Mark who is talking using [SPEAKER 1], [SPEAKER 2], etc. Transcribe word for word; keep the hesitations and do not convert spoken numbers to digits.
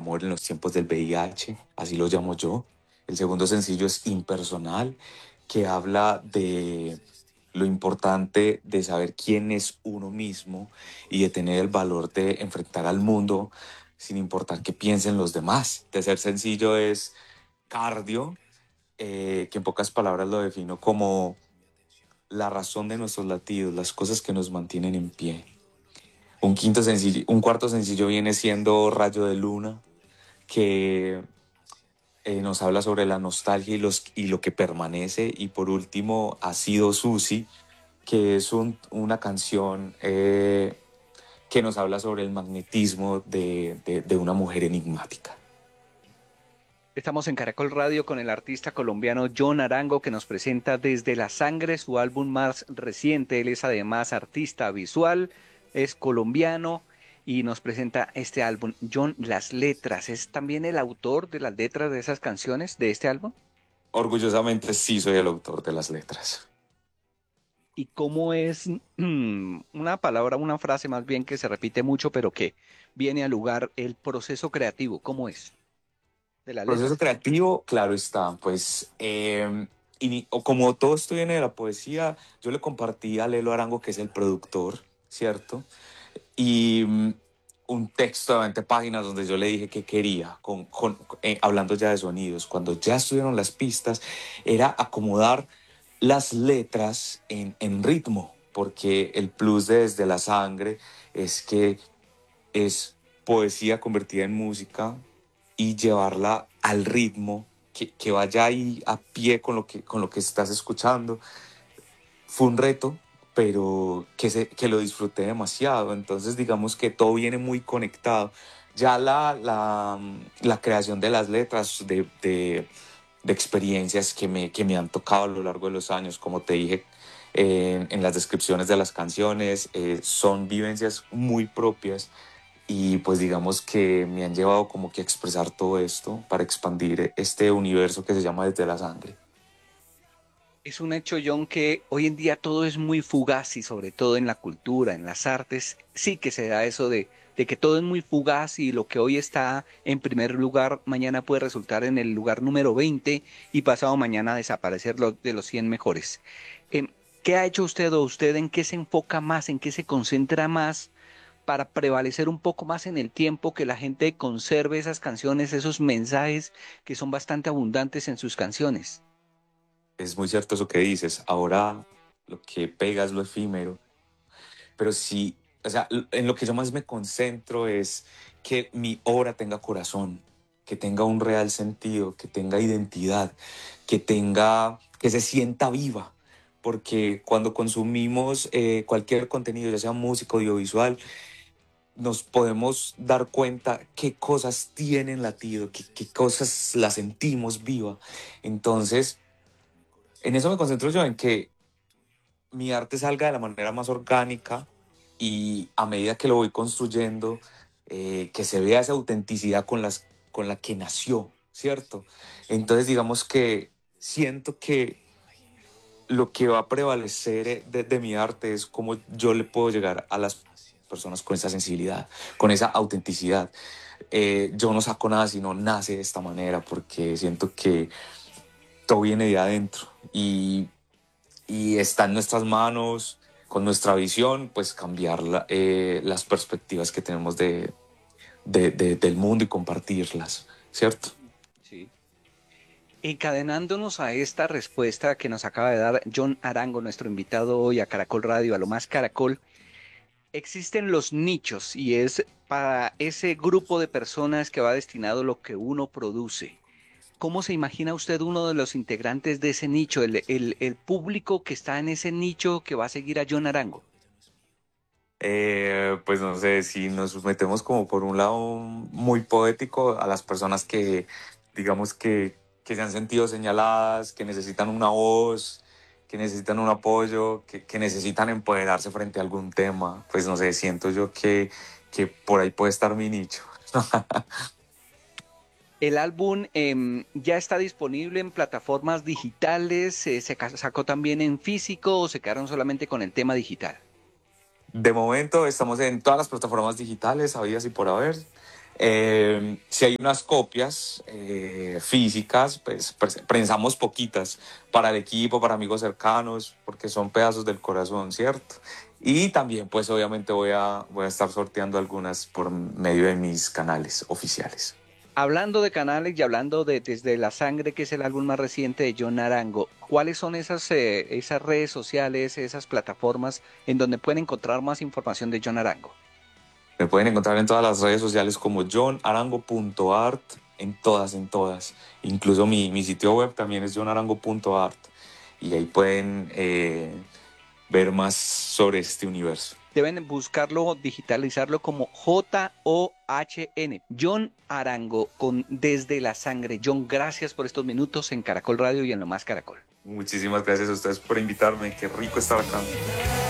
[SPEAKER 1] amor en los tiempos del V I H, así lo llamo yo. El segundo sencillo es Impersonal, que habla de lo importante de saber quién es uno mismo y de tener el valor de enfrentar al mundo sin importar qué piensen los demás. Tercer sencillo es Cardio, eh, que en pocas palabras lo defino como la razón de nuestros latidos, las cosas que nos mantienen en pie. Un quinto sencillo, un cuarto sencillo viene siendo Rayo de Luna, que eh, nos habla sobre la nostalgia y, los, y lo que permanece. Y por último, Ha sido Susi, que es un- una canción eh, que nos habla sobre el magnetismo de, de- de una mujer enigmática.
[SPEAKER 2] Estamos en Caracol Radio con el artista colombiano John Arango que nos presenta Desde la Sangre, su álbum más reciente. Él es además artista visual, es colombiano y nos presenta este álbum. John, las letras, ¿es también el autor de las letras de esas canciones de este álbum?
[SPEAKER 1] Orgullosamente sí soy el autor de las letras.
[SPEAKER 2] ¿Y cómo es mm, una palabra, una frase más bien que se repite mucho, pero que viene al lugar, el proceso creativo? ¿Cómo es de las
[SPEAKER 1] Proceso
[SPEAKER 2] letras?
[SPEAKER 1] creativo, claro está, pues eh, y, o como todo esto viene de la poesía, yo le compartí a Lelo Arango, que es el productor, ¿cierto? Y mm, un texto de veinte páginas donde yo le dije que quería, con, con- eh, hablando ya de sonidos, cuando ya estuvieron las pistas, era acomodar las letras en, en ritmo, porque el plus de Desde la Sangre es que es poesía convertida en música y llevarla al ritmo, que, que vaya ahí a pie con lo que, con lo que estás escuchando. Fue un reto, pero que, se, que lo disfruté demasiado. Entonces, digamos que todo viene muy conectado. Ya la, la, la creación de las letras, de, de, de experiencias que me, que me han tocado a lo largo de los años, como te dije eh, en las descripciones de las canciones, eh, son vivencias muy propias y pues digamos que me han llevado como que a expresar todo esto para expandir este universo que se llama Desde la Sangre.
[SPEAKER 2] Es un hecho, John, que hoy en día todo es muy fugaz y sobre todo en la cultura, en las artes, sí que se da eso de, de que todo es muy fugaz y lo que hoy está en primer lugar, mañana puede resultar en el lugar número veinte y pasado mañana desaparecer lo- de los cien mejores. Em, ¿Qué ha hecho usted o usted en qué se enfoca más, en qué se concentra más para prevalecer un poco más en el tiempo, que la gente conserve esas canciones, esos mensajes que son bastante abundantes en sus canciones?
[SPEAKER 1] Es muy cierto eso que dices. Ahora lo que pega es lo efímero, pero sí, o sea, l- en lo que yo más me concentro es que mi obra tenga corazón, que tenga un real sentido, que tenga identidad, que tenga, que se sienta viva. Porque cuando consumimos eh, cualquier contenido, ya sea música, audiovisual, nos podemos dar cuenta qué cosas tienen latido, qué, qué cosas las sentimos viva. Entonces, en eso me concentro yo, en que mi arte salga de la manera más orgánica y a medida que lo voy construyendo, eh, que se vea esa autenticidad con, las, con la que nació, ¿cierto? Entonces, digamos que siento que lo que va a prevalecer eh, de, de mi arte es cómo yo le puedo llegar a las personas con esa sensibilidad, con esa autenticidad. Eh, yo no saco nada si no nace de esta manera, porque siento que todo viene de adentro y, y está en nuestras manos, con nuestra visión, pues cambiar la- eh, las perspectivas que tenemos de, de- de- del mundo y compartirlas, ¿cierto?
[SPEAKER 2] Sí. Encadenándonos a esta respuesta que nos acaba de dar John Arango, nuestro invitado hoy a Caracol Radio, a lo más Caracol, existen los nichos y es para ese grupo de personas que va destinado lo que uno produce. ¿Cómo se imagina usted uno de los integrantes de ese nicho, el, el- el público que está en ese nicho que va a seguir a John Arango?
[SPEAKER 1] Eh, pues no sé, si nos metemos como por un lado muy poético a las personas que, digamos que, que se han sentido señaladas, que necesitan una voz, que necesitan un apoyo, que, que necesitan empoderarse frente a algún tema, pues no sé, siento yo que, que por ahí puede estar mi nicho.
[SPEAKER 2] El álbum em, ya está disponible en plataformas digitales, eh, se ca- sacó también en físico o se quedaron solamente con el tema digital.
[SPEAKER 1] De momento estamos en todas las plataformas digitales, habidas y por haber. Eh, si hay unas copias eh, físicas, pues pres- prensamos poquitas para el equipo, para amigos cercanos, porque son pedazos del corazón, ¿cierto? Y también, pues obviamente voy a, voy a estar sorteando algunas por medio de mis canales oficiales.
[SPEAKER 2] Hablando de canales y hablando de Desde la Sangre, que es el álbum más reciente de John Arango, ¿cuáles son esas, eh, esas redes sociales, esas plataformas en donde pueden encontrar más información de John Arango?
[SPEAKER 1] Me pueden encontrar en todas las redes sociales como john arango punto art, en todas, en todas. Incluso mi, mi sitio web también es john arango punto art y ahí pueden eh, ver más sobre este universo.
[SPEAKER 2] Deben buscarlo, digitalizarlo como J O H N, John Arango, con Desde la Sangre. John, gracias por estos minutos en Caracol Radio y en Lo Más Caracol.
[SPEAKER 1] Muchísimas gracias a ustedes por invitarme, qué rico estar acá.